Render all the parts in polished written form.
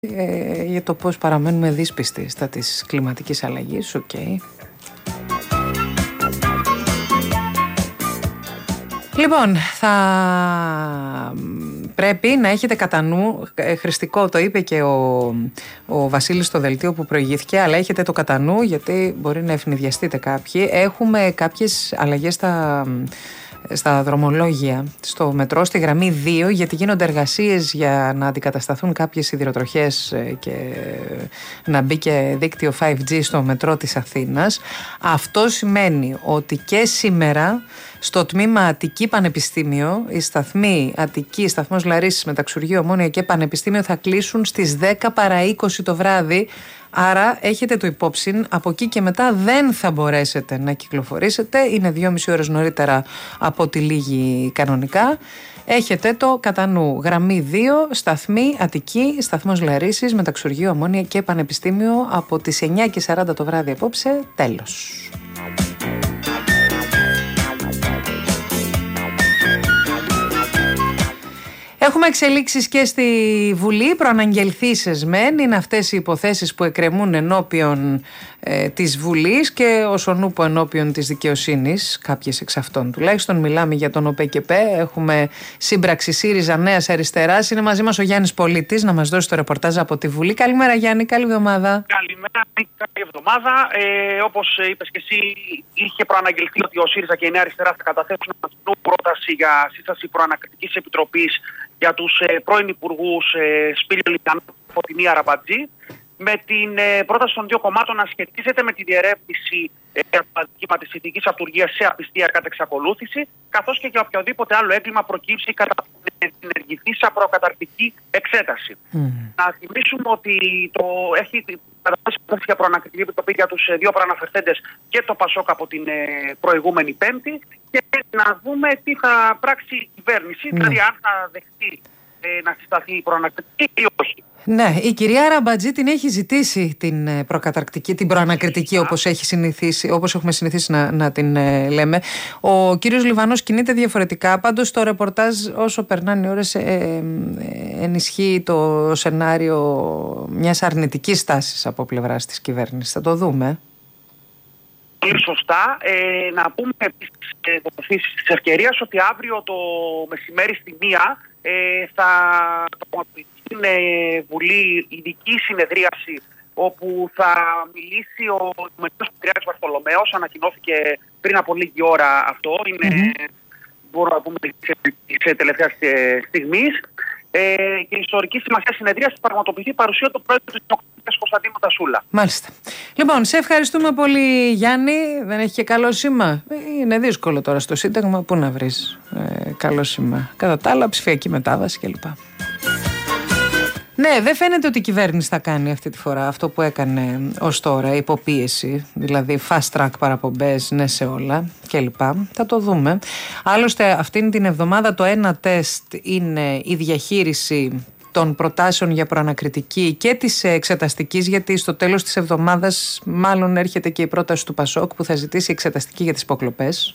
για το πώς παραμένουμε δύσπιστοι στα της κλιματικής αλλαγής. Λοιπόν, θα πρέπει να έχετε κατά νου, χρηστικό το είπε και ο Βασίλης στο δελτίο που προηγήθηκε, αλλά έχετε το κατά νου γιατί μπορεί να ευνηδιαστείτε κάποιοι. Έχουμε κάποιες αλλαγές στα δρομολόγια, στο μετρό, στη γραμμή 2, γιατί γίνονται εργασίες για να αντικατασταθούν κάποιες σιδηροτροχές και να μπει και δίκτυο 5G στο μετρό της Αθήνας. Αυτό σημαίνει ότι και σήμερα στο τμήμα Αττική Πανεπιστήμιο, οι σταθμοί Αττική, σταθμός Λαρίσης, Μεταξουργείο, Ομόνια και Πανεπιστήμιο θα κλείσουν στις 10 παρά 20 το βράδυ. Άρα έχετε το υπόψη, από εκεί και μετά δεν θα μπορέσετε να κυκλοφορήσετε. Είναι 2,5 ώρες νωρίτερα από τη λίγη κανονικά. Έχετε το κατά νου. Γραμμή 2, σταθμή Αττική, σταθμός Λαρίσης, Μεταξουργείο, Ομόνια και Πανεπιστήμιο από τις 9:40 το βράδυ απόψε. Τέλος. Έχουμε εξελίξεις και στη Βουλή, προαναγγελθήσεις μεν, είναι αυτές οι υποθέσεις που εκκρεμούν ενώπιον της Βουλής και όσον ούπο ενώπιον της δικαιοσύνης, κάποιες εξ αυτών τουλάχιστον. Μιλάμε για τον ΟΠΕΚΕΠΕ, έχουμε σύμπραξη ΣΥΡΙΖΑ Νέας Αριστεράς, είναι μαζί μας ο Γιάννης Πολίτης να μας δώσει το ρεπορτάζ από τη Βουλή. Καλημέρα Γιάννη, καλή εβδομάδα. Καλημέρα, καλή εβδομάδα. Όπως είπες και εσύ, είχε προαναγγελθεί ότι ο ΣΥΡΙΖΑ και η Νέα Αριστερά θα καταθέσουν μια πρόταση για σύσταση προανακριτικής επιτροπής για τους πρώην υπουργούς Σπύριο Λιβανό και Φωτεινή Αραμπατζή, με την πρόταση των δύο κομμάτων να σχετίζεται με τη διερεύνηση του αδικήματος της ηθικής αυτουργίας σε απιστία κατά εξακολούθηση, καθώς και για οποιοδήποτε άλλο έγκλημα προκύψει κατά την ενεργηθήσα προκαταρκτική εξέταση. Να θυμίσουμε ότι έχει καταθέσει για προανακριτική επιτροπή για τους δύο προαναφερθέντες και το ΠΑΣΟΚ από την προηγούμενη Πέμπτη, και να δούμε τι θα πράξει η κυβέρνηση, δηλαδή αν θα δεχτεί να συσταθεί η προανακριτική ή όχι. Ναι, η κυρία Αραμπατζή την έχει ζητήσει την προκαταρκτική, την προανακριτική, όπως έχουμε συνηθίσει να την λέμε. Ο κύριος Λιβανός κινείται διαφορετικά. Πάντως το ρεπορτάζ όσο περνάνε οι ώρες ενισχύει το σενάριο μιας αρνητικής στάσης από πλευράς της κυβέρνησης. Θα το δούμε. Πολύ σωστά. Να πούμε επίσης της ευκαιρίας ότι αύριο το μεσημέρι στη 1 θα πραγματοποιηθεί στην Βουλή ειδική συνεδρίαση όπου θα μιλήσει ο Μετρός Πατριάρχης Βαρθολομαίος. Ανακοινώθηκε πριν από λίγη ώρα αυτό. Είναι, μπορούμε να πούμε, της τελευταίας στιγμής. Και η ιστορική σημασία συνεδρίας θα πραγματοποιηθεί παρουσία του πρόεδρου της Δημοκρατίας Κωνσταντίνου Τασούλα. Μάλιστα. Λοιπόν, σε ευχαριστούμε πολύ Γιάννη. Δεν έχει και καλό σήμα. Είναι δύσκολο τώρα στο Σύνταγμα. Πού να βρεις καλό σήμα. Κατά τα άλλα, ψηφιακή μετάβαση κλπ. Ναι, δεν φαίνεται ότι η κυβέρνηση θα κάνει αυτή τη φορά αυτό που έκανε ως τώρα, υποπίεση, δηλαδή fast track παραπομπές, ναι σε όλα κλπ. Θα το δούμε. Άλλωστε αυτήν την εβδομάδα το ένα τεστ είναι η διαχείριση των προτάσεων για προανακριτική και της εξεταστικής, γιατί στο τέλος της εβδομάδας μάλλον έρχεται και η πρόταση του ΠΑΣΟΚ που θα ζητήσει εξεταστική για τις υποκλοπές.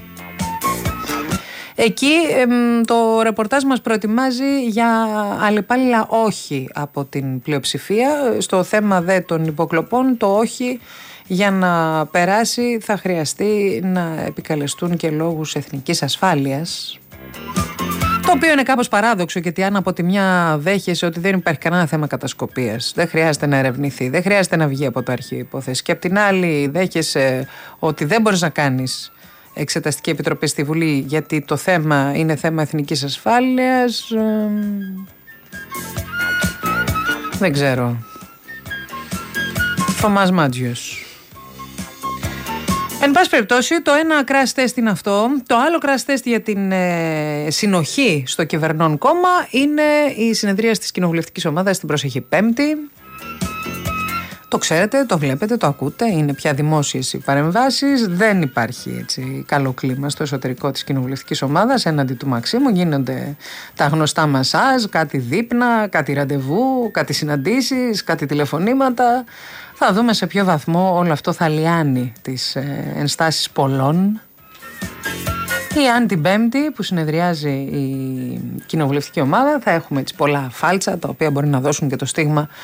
Εκεί το ρεπορτάζ μας προετοιμάζει για αλλεπάλληλα όχι από την πλειοψηφία. Στο θέμα δε των υποκλοπών το όχι για να περάσει θα χρειαστεί να επικαλεστούν και λόγους εθνικής ασφάλειας. Το οποίο είναι κάπως παράδοξο, γιατί αν από τη μια δέχεσαι ότι δεν υπάρχει κανένα θέμα κατασκοπίας, δεν χρειάζεται να ερευνηθεί, δεν χρειάζεται να βγει από το αρχείο υπόθεση, και από την άλλη δέχεσαι ότι δεν μπορείς να κάνεις εξεταστική επιτροπή στη Βουλή γιατί το θέμα είναι θέμα εθνικής ασφάλειας, δεν ξέρω. Θωμάς Μάτζιος. Εν πάση περιπτώσει, το ένα crash test είναι αυτό. Το άλλο crash test για την συνοχή στο κυβερνών κόμμα είναι η συνεδρίαση της κοινοβουλευτικής ομάδας την προσεχή Πέμπτη. Το ξέρετε, το βλέπετε, το ακούτε, είναι πια δημόσιες οι παρεμβάσεις. Δεν υπάρχει έτσι καλό κλίμα στο εσωτερικό της κοινοβουλευτικής ομάδας έναντι του Μαξίμου. Γίνονται τα γνωστά μασάζ, κάτι δείπνα, κάτι ραντεβού, κάτι συναντήσεις, κάτι τηλεφωνήματα. Θα δούμε σε ποιο βαθμό όλο αυτό θα λιάνει τις ενστάσεις πολλών. Ή αν την Πέμπτη που συνεδριάζει η κοινοβουλευτική ομάδα θα έχουμε πολλά φάλτσα τα οποία μπορεί να δώσουν και το στίγμα